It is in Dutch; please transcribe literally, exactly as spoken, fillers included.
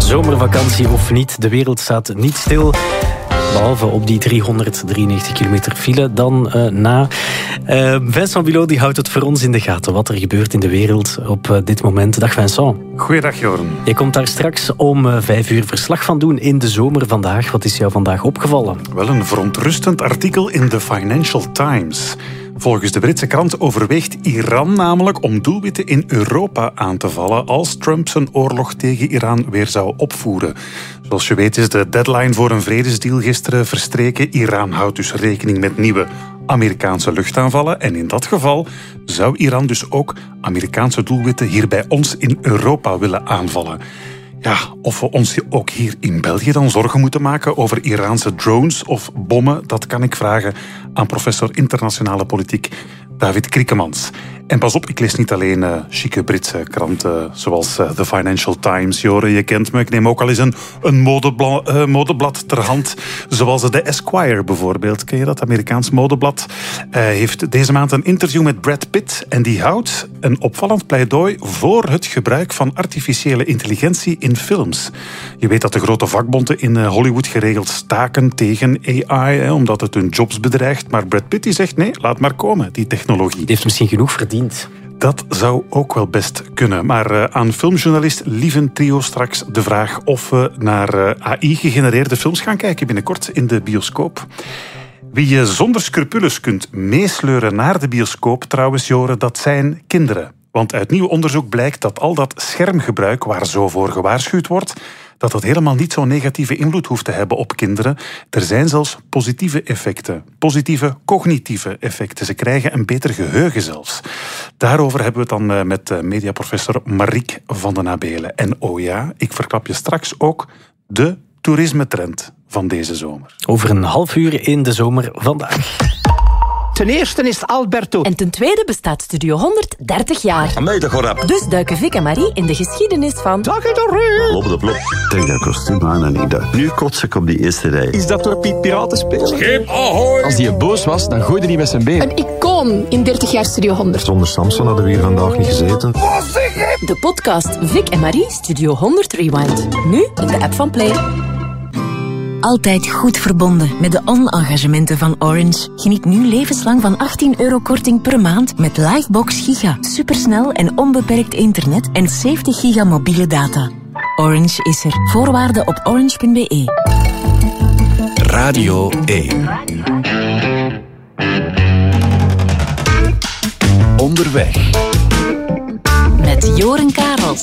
Zomervakantie of niet, de wereld staat niet stil. Behalve op die driehonderddrieënnegentig kilometer file dan uh, na. Uh, Vincent Bilot die houdt het voor ons in de gaten. Wat er gebeurt in de wereld op uh, dit moment. Dag Vincent. Goeiedag Joren. Je komt daar straks om uh, vijf uur verslag van doen in de zomer vandaag. Wat is jou vandaag opgevallen? Wel een verontrustend artikel in de Financial Times. Volgens de Britse krant overweegt Iran namelijk om doelwitten in Europa aan te vallen als Trump zijn oorlog tegen Iran weer zou opvoeren. Zoals je weet is de deadline voor een vredesdeal gisteren verstreken. Iran houdt dus rekening met nieuwe Amerikaanse luchtaanvallen. En in dat geval zou Iran dus ook Amerikaanse doelwitten hier bij ons in Europa willen aanvallen. Ja, of we ons ook hier in België dan zorgen moeten maken over Iraanse drones of bommen, dat kan ik vragen aan professor internationale politiek David Kriekemans. En pas op, ik lees niet alleen uh, chique Britse kranten zoals uh, The Financial Times. Joren, je kent me. Ik neem ook al eens een, een modebla, uh, modeblad ter hand. Zoals de Esquire bijvoorbeeld. Ken je dat? Amerikaans modeblad. Uh, heeft deze maand een interview met Brad Pitt. En die houdt een opvallend pleidooi voor het gebruik van artificiële intelligentie in films. Je weet dat de grote vakbonden in uh, Hollywood geregeld staken tegen A I, hè, omdat het hun jobs bedreigt. Maar Brad Pitt die zegt nee, laat maar komen, die technologie. Die heeft misschien genoeg verdiend. Dat zou ook wel best kunnen. Maar uh, aan filmjournalist Lieven Trio straks de vraag of we naar uh, A I-gegenereerde films gaan kijken binnenkort in de bioscoop. Wie je zonder scrupules kunt meesleuren naar de bioscoop, trouwens, Joren, dat zijn kinderen. Want uit nieuw onderzoek blijkt dat al dat schermgebruik waar zo voor gewaarschuwd wordt, dat dat helemaal niet zo'n negatieve invloed hoeft te hebben op kinderen. Er zijn zelfs positieve effecten. Positieve cognitieve effecten. Ze krijgen een beter geheugen zelfs. Daarover hebben we het dan met mediaprofessor Marieke van den Abelen. En oh ja, ik verklap je straks ook de toerismetrend van deze zomer. Over een half uur in de zomer vandaag. Ten eerste is het Alberto. En ten tweede bestaat Studio honderddertig jaar. Amai, dat gaat rap. Dus duiken Vic en Marie in de geschiedenis van... Dag iedereen. Lop de plop. Trek dat kostuum aan en ik dacht, nu kots ik op die eerste rij. Is dat door Piet Piraten spelen? Schip ahoy! Als hij boos was, dan gooide hij met zijn been. Een icoon in dertig jaar Studio honderd. Zonder Samson hadden we hier vandaag niet gezeten. De podcast Vic en Marie Studio honderd Rewind. Nu in de app van Play. Altijd goed verbonden met de on-engagementen van Orange. Geniet nu levenslang van achttien euro korting per maand met Livebox Giga. Supersnel en onbeperkt internet en zeventig giga mobiele data. Orange is er. Voorwaarden op orange punt b e. Radio één. Onderweg. Met Joren K.